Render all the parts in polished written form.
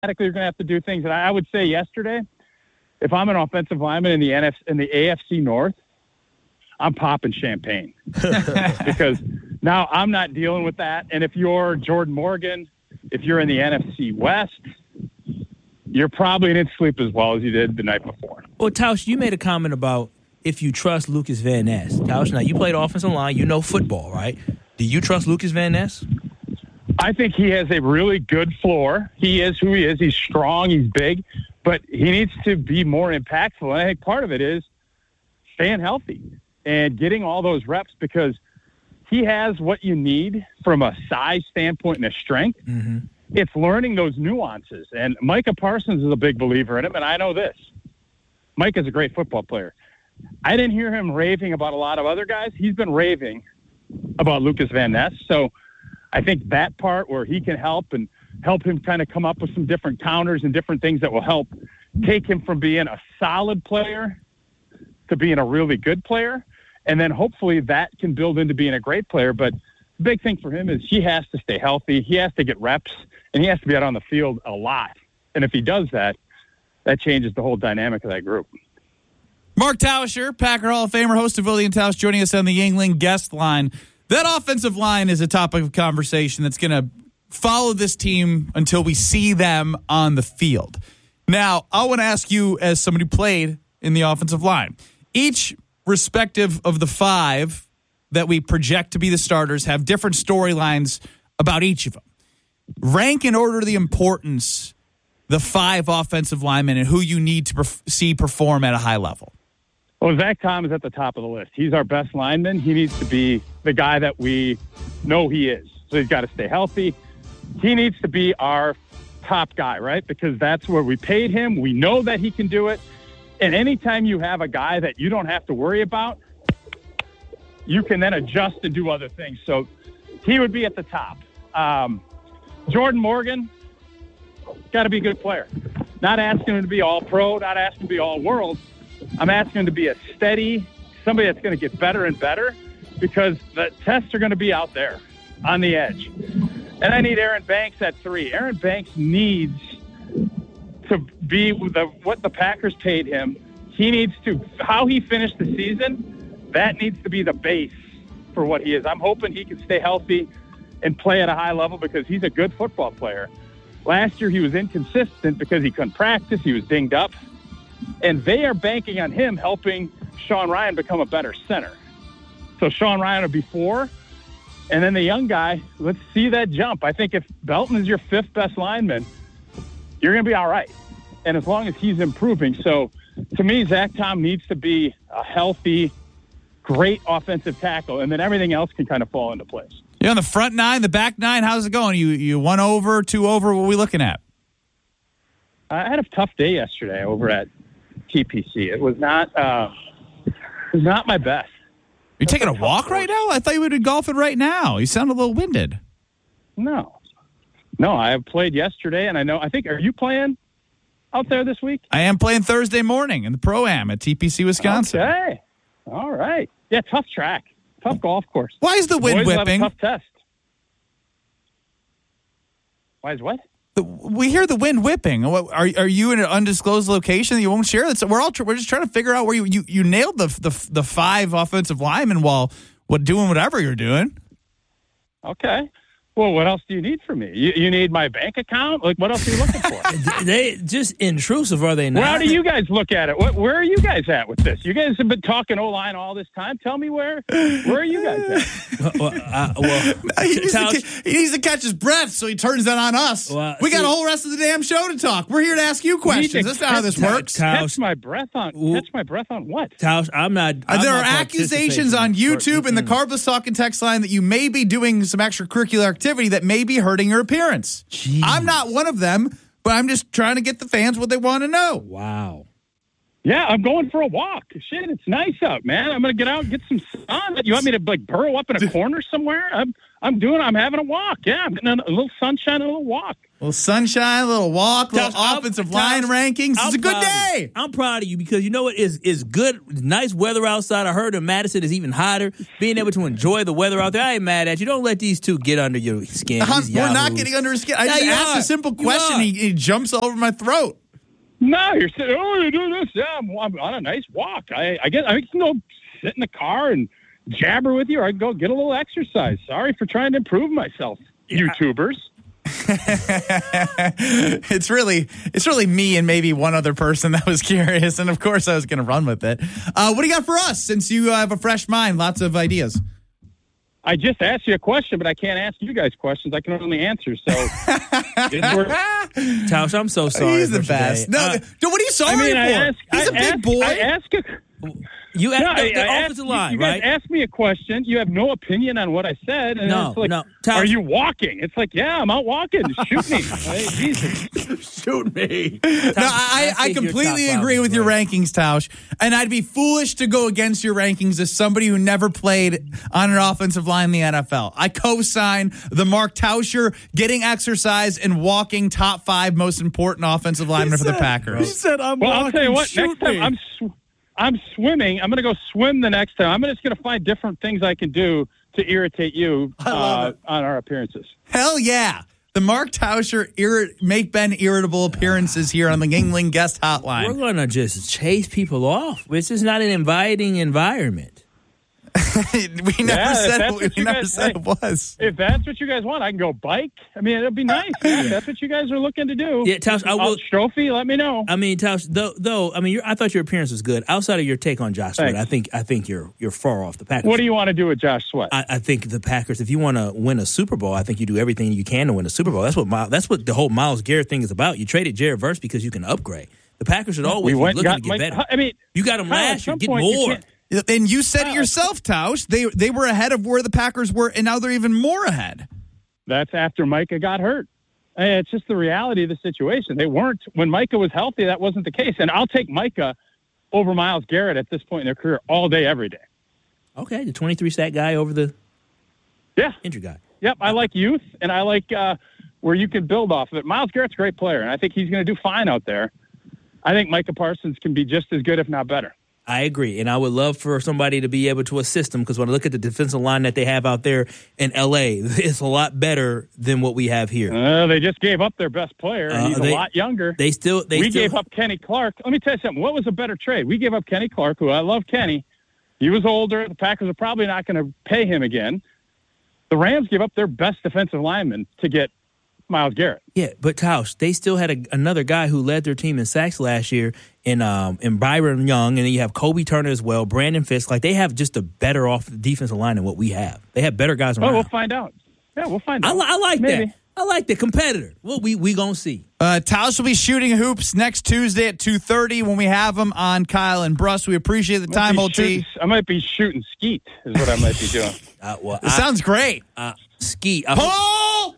you're going to have to do things. And I would say yesterday, if I'm an offensive lineman in the AFC North, I'm popping champagne because now I'm not dealing with that. And if you're Jordan Morgan, if you're in the NFC West, you're probably didn't sleep as well as you did the night before. Well, Tausch, you made a comment about if you trust Lucas Van Ness. Tausch, now you played offensive line. You know football, right? Do you trust Lucas Van Ness? I think he has a really good floor. He is who he is. He's strong. He's big. But he needs to be more impactful. And I think part of it is staying healthy and getting all those reps because he has what you need from a size standpoint and a strength. Mm-hmm. It's learning those nuances. And Micah Parsons is a big believer in him, and I know this. Micah's a great football player. I didn't hear him raving about a lot of other guys. He's been raving about Lucas Van Ness. So I think that part where he can help him kind of come up with some different counters and different things that will help take him from being a solid player to being a really good player. And then hopefully that can build into being a great player. But the big thing for him is he has to stay healthy. He has to get reps, and he has to be out on the field a lot. And if he does that, that changes the whole dynamic of that group. Mark Tauscher, Packer Hall of Famer, host of Willie and Tausch, joining us on the Yuengling guest line. That offensive line is a topic of conversation that's going to follow this team until we see them on the field. Now, I want to ask you, as somebody who played in the offensive line, each respective of the five that we project to be the starters have different storylines about each of them. Rank in order the importance the five offensive linemen and who you need to see perform at a high level. Well, Zach Tom is at the top of the list. He's our best lineman. He needs to be the guy that we know he is. So he's got to stay healthy. He needs to be our top guy, right? Because that's where we paid him. We know that he can do it. And anytime you have a guy that you don't have to worry about, you can then adjust and do other things. So he would be at the top. Jordan Morgan, got to be a good player. Not asking him to be all pro, not asking him to be all world. I'm asking him to be a steady, somebody that's going to get better and better because the tests are going to be out there on the edge. And I need Aaron Banks at 3. Aaron Banks needs to be what the Packers paid him. He needs to, how he finished the season, that needs to be the base for what he is. I'm hoping he can stay healthy and play at a high level because he's a good football player. Last year he was inconsistent because he couldn't practice. He was dinged up. And they are banking on him helping Sean Ryan become a better center. So Sean Ryan will be 4. And then the young guy, let's see that jump. I think if Belton is your 5th best lineman, you're going to be all right. And as long as he's improving. So to me, Zach Tom needs to be a healthy, great offensive tackle. And then everything else can kind of fall into place. You're on the front 9, the back 9. How's it going? You 1 over, 2 over? What are we looking at? I had a tough day yesterday over at TPC. It was not my best. You're taking a walk right now? I thought you would be golfing right now. You sound a little winded. No, I played yesterday, and I think, are you playing out there this week? I am playing Thursday morning in the Pro-Am at TPC, Wisconsin. Okay. All right. Yeah, tough track. Tough golf course. Why is the wind whipping? Tough test. Why is what? We hear the wind whipping. Are you in an undisclosed location that you won't share? We're just trying to figure out where you nailed the 5 offensive linemen while doing whatever you're doing. Okay. Well, what else do you need from me? You need my bank account? Like, what else are you looking for? They just intrusive, are they not? How do you guys look at it? Where are you guys at with this? You guys have been talking O-line all this time. Tell me where are you guys at? He needs to catch his breath, so he turns that on us. We got a whole rest of the damn show to talk. We're here to ask you questions. That's not how this works. Catch my breath on what? Tausch, I'm not. There are accusations on YouTube and the Carbless Talking text line that you may be doing some extracurricular activity that may be hurting your appearance. Jeez. I'm not one of them, but I'm just trying to get the fans what they want to know. Wow. Yeah, I'm going for a walk. Shit, it's nice out, man. I'm going to get out and get some sun. You want me to burrow up in a corner somewhere? I'm having a walk. Yeah, I'm getting a little sunshine, a little walk. A little sunshine, a little walk, a little offensive line rankings. It's a good day. I'm proud of you because you know what is good, nice weather outside. I heard in Madison is even hotter. Being able to enjoy the weather out there, I ain't mad at you. Don't let these two get under your skin. We're not getting under his skin. I just asked a simple question. He jumps all over my throat. No, you're saying, you're doing this. Yeah, I'm on a nice walk. I guess I can go sit in the car and jabber with you, or I can go get a little exercise. Sorry for trying to improve myself, YouTubers. It's really me and maybe one other person that was curious, and of course I was going to run with it. What do you got for us? Since you have a fresh mind, lots of ideas. I just asked you a question, but I can't ask you guys questions. I can only answer. So, Tausch, I'm so sorry. He's the best. No, what are you sorry for? He's a big boy. I ask You asked the offensive line, you guys right? asked me a question. You have no opinion on what I said. And No, it's like, no. Are you walking? It's like, yeah, I'm out walking. Shoot me. Jesus. Shoot me. No, I completely agree with your rankings, Tausch. And I'd be foolish to go against your rankings as somebody who never played on an offensive line in the NFL. I co-sign the Mark Tauscher getting exercise and walking top 5 most important offensive linemen for the Packers. He said, I'm walking. I'll tell you what, Shoot next time I'm swimming. I'm going to go swim the next time. I'm just going to find different things I can do to irritate you on our appearances. Hell yeah. The Mark Tauscher make Ben irritable appearances here on the Yingling Guest Hotline. We're going to just chase people off. This is not an inviting environment. we never said it was. If that's what you guys want, I can go bike. I mean, it'll be nice. If that's what you guys are looking to do. Yeah, Tausch, Trophy, let me know. I mean, Tausch, though, I mean, I thought your appearance was good. Outside of your take on Josh Sweat, I think you're far off the Packers. What do you want to do with Josh Sweat? I think the Packers, if you want to win a Super Bowl, I think you do everything you can to win a Super Bowl. That's what the whole Myles Garrett thing is about. You traded Jared Verse because you can upgrade. The Packers should always be looking to get better. I mean, you got them last year. Get more. And you said it yourself, Tausch. They were ahead of where the Packers were, and now they're even more ahead. That's after Micah got hurt. It's just the reality of the situation. They weren't. When Micah was healthy, that wasn't the case. And I'll take Micah over Myles Garrett at this point in their career all day, every day. Okay, the 23-sack guy over the injured guy. Yep, I like youth, and I like where you can build off of it. Myles Garrett's a great player, and I think he's going to do fine out there. I think Micah Parsons can be just as good, if not better. I agree, and I would love for somebody to be able to assist them because when I look at the defensive line that they have out there in L.A., it's a lot better than what we have here. They just gave up their best player, and he's a lot younger. We gave up Kenny Clark. Let me tell you something. What was a better trade? We gave up Kenny Clark, who I love Kenny. He was older. The Packers are probably not going to pay him again. The Rams gave up their best defensive lineman to get Myles Garrett. Yeah, but Tausch, they still had another guy who led their team in sacks last year in Byron Young, and then you have Kobe Turner as well, Brandon Fisk. Like, they have just a better off defensive line than what we have. They have better guys around. Oh, we'll find out. Yeah, we'll find out. I like Maybe. that. I like the competitor. Well, we gonna see. Tausch will be shooting hoops next Tuesday at 2:30 when we have him on Kyle and Bruss. We appreciate the time, OT. I might be shooting skeet is what I might be doing. It sounds great. Skeet. Paul!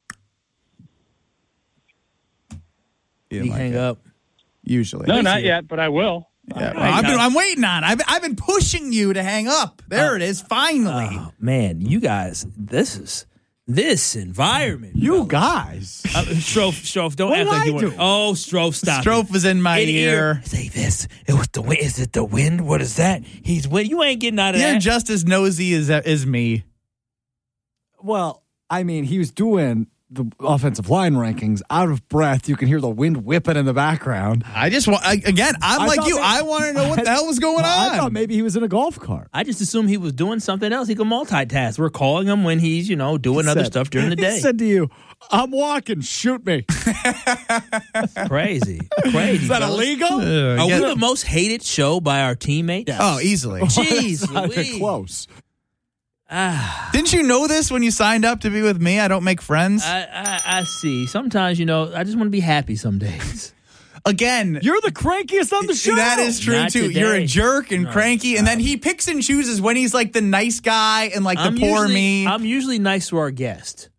You hang up. Usually. No, not yet, but I will. Yeah, I'm waiting on it. I've been pushing you to hang up. There it is, finally. Oh, man, you guys, this environment. You guys. Strofe, don't act like you want. Oh, Strofe, stop. Strofe was in my ear. Say this. It was the wind. Is it the wind? What is that? He's wind. You ain't getting out of that. You're just as nosy as me. Well, I mean, he was doing the offensive line rankings out of breath. You can hear the wind whipping in the background. I just want, again, I'm like you. I want to know what the hell was going on. I thought maybe he was in a golf cart. I just assumed he was doing something else. He could multitask. We're calling him when he's, doing other stuff during the day. He said to you, I'm walking, shoot me. Crazy. Is that illegal? Are we the most hated show by our teammates? Yes. Oh, easily. Jeez, not even close. Didn't you know this when you signed up to be with me? I don't make friends. I see. Sometimes, I just want to be happy some days. Again, you're the crankiest on the show. That is true, Not too. today. You're a jerk and cranky, and then he picks and chooses when he's like the nice guy and like the poor me. I'm usually nice to our guest.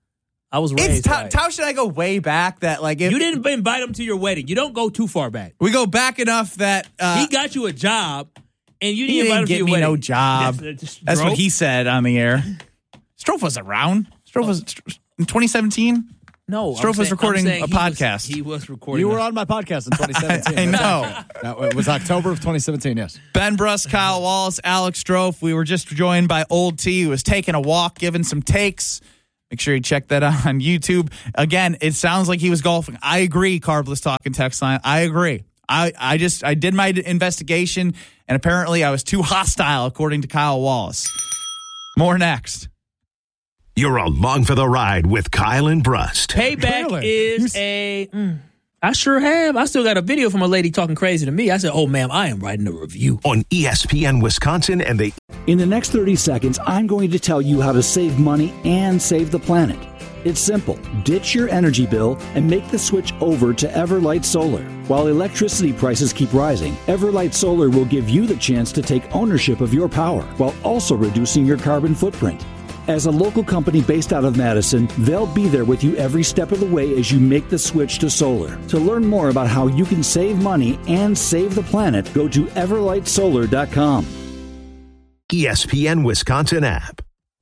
I was raised right. Tausch and I go way back that, like, if You didn't invite him to your wedding. You don't go too far back. we go back enough that He got you a job, and you he didn't invite him didn't to get your me wedding. no job. That's what he said on the air. Strofe was around. Strofe was in 2017. No, Strofe was recording a podcast. He was recording. You were on my podcast in 2017. I know. It was October of 2017, yes. Ben Bruss, Kyle Wallace, Alex Strofe. We were just joined by Old T, who was taking a walk, giving some takes. Make sure you check that out on YouTube. Again, it sounds like he was golfing. I agree, Carbless Talking text line. I agree. I did my investigation, and apparently I was too hostile, according to Kyle Wallace. More next. You're along for the ride with Kyle and Brust. Payback is I sure have. I still got a video from a lady talking crazy to me. I said, "Oh, ma'am, I am writing a review." On ESPN Wisconsin and the... In the next 30 seconds, I'm going to tell you how to save money and save the planet. It's simple. Ditch your energy bill and make the switch over to Everlight Solar. While electricity prices keep rising, Everlight Solar will give you the chance to take ownership of your power while also reducing your carbon footprint. As a local company based out of Madison, they'll be there with you every step of the way as you make the switch to solar. To learn more about how you can save money and save the planet, go to everlightsolar.com. ESPN Wisconsin app.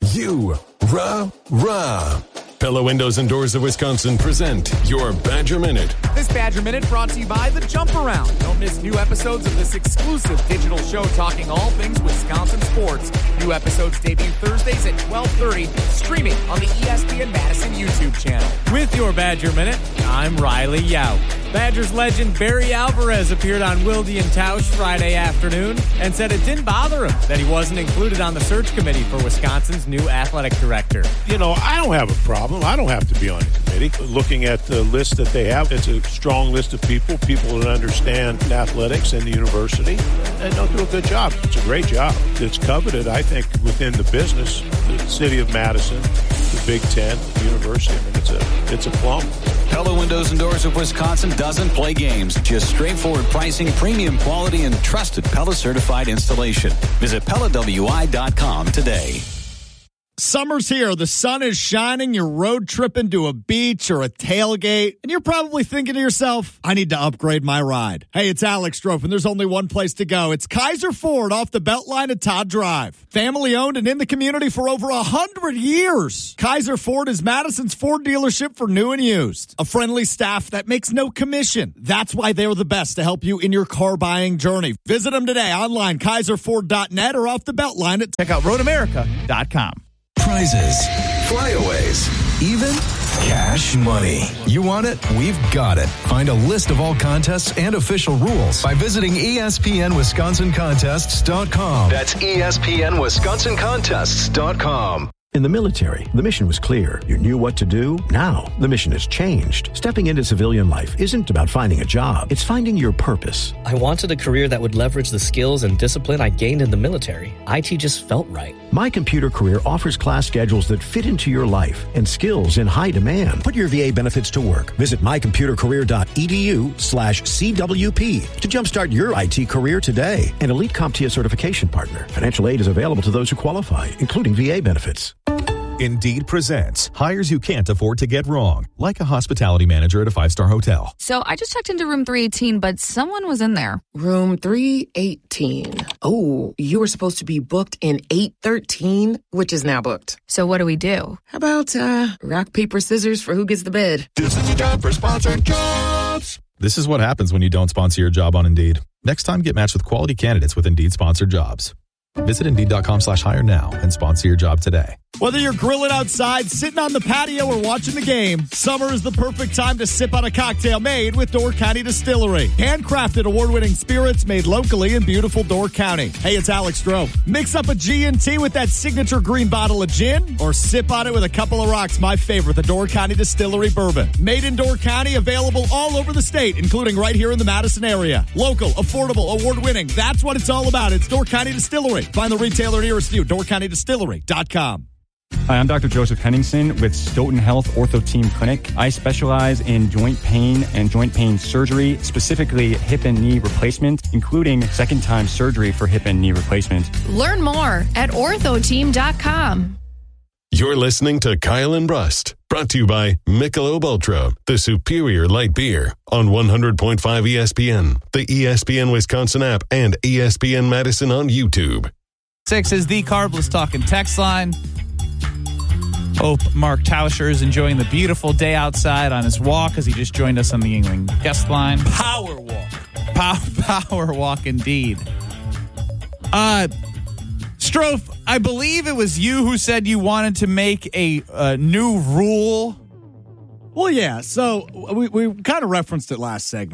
Pella Windows and Doors of Wisconsin present your Badger Minute. This Badger Minute brought to you by The Jump Around. Don't miss new episodes of this exclusive digital show talking all things Wisconsin sports. New episodes debut Thursdays at 12:30, streaming on the ESPN Madison YouTube channel. With your Badger Minute, I'm Riley Yao. Badgers legend Barry Alvarez appeared on Wilde and Tausch Friday afternoon and said it didn't bother him that he wasn't included on the search committee for Wisconsin's new athletic director. You know, I don't have a problem. I don't have to be on the committee. Looking at the list that they have, it's a strong list of people that understand athletics and the university, and they'll do a good job. It's a great job. It's coveted, I think, within the business, the city of Madison, the Big Ten, the university. I mean, it's a plum. Pella Windows and Doors of Wisconsin doesn't play games. Just straightforward pricing, premium quality, and trusted Pella certified installation. Visit PellaWI.com today. Summer's here. The sun is shining. You're road tripping to a beach or a tailgate, and you're probably thinking to yourself, I need to upgrade my ride. Hey, it's Alex Strofe, and there's only one place to go. It's Kaiser Ford off the Beltline at Todd Drive. Family owned and in the community for over 100 years. Kaiser Ford is Madison's Ford dealership for new and used. A friendly staff that makes no commission. That's why they're the best to help you in your car buying journey. Visit them today online, KaiserFord.net or off the Beltline at Check out RoadAmerica.com. Prizes, flyaways, even cash money. You want it? We've got it. Find a list of all contests and official rules by visiting ESPNWisconsinContests.com. That's ESPNWisconsinContests.com. In the military, the mission was clear. You knew what to do. Now, the mission has changed. Stepping into civilian life isn't about finding a job. It's finding your purpose. I wanted a career that would leverage the skills and discipline I gained in the military. IT just felt right. My Computer Career offers class schedules that fit into your life and skills in high demand. Put your VA benefits to work. Visit mycomputercareer.edu/CWP to jumpstart your IT career today. An elite CompTIA certification partner. Financial aid is available to those who qualify, including VA benefits. Indeed presents hires you can't afford to get wrong, like a hospitality manager at a 5-star hotel. So I just checked into room 318, but someone was in there. Room 318. Oh, you were supposed to be booked in 813, which is now booked. So what do we do? How about rock, paper, scissors for who gets the bid? This is your job for sponsored jobs. This is what happens when you don't sponsor your job on Indeed. Next time, get matched with quality candidates with Indeed sponsored jobs. Visit Indeed.com/hire now and sponsor your job today. Whether you're grilling outside, sitting on the patio, or watching the game, summer is the perfect time to sip on a cocktail made with Door County Distillery. Handcrafted award-winning spirits made locally in beautiful Door County. Hey, it's Alex Strofe. Mix up a G&T with that signature green bottle of gin, or sip on it with a couple of rocks, my favorite, the Door County Distillery Bourbon. Made in Door County, available all over the state, including right here in the Madison area. Local, affordable, award-winning. That's what it's all about. It's Door County Distillery. Find the retailer nearest you, DoorCountyDistillery.com. Hi, I'm Dr. Joseph Henningsen with Stoughton Health Ortho Team Clinic. I specialize in joint pain and joint pain surgery, specifically hip and knee replacement, including second-time surgery for hip and knee replacement. Learn more at orthoteam.com. You're listening to Kyle and Brust, brought to you by Michelob Ultra, the superior light beer, on 100.5 ESPN, the ESPN Wisconsin app, and ESPN Madison on YouTube. 6 is the Carbless Talking text line. Hope Mark Tauscher is enjoying the beautiful day outside on his walk as he just joined us on the Yingling guest line. Power walk. Power walk indeed. Strofe, I believe it was you who said you wanted to make a new rule. Well, yeah. So we kind of referenced it last segment.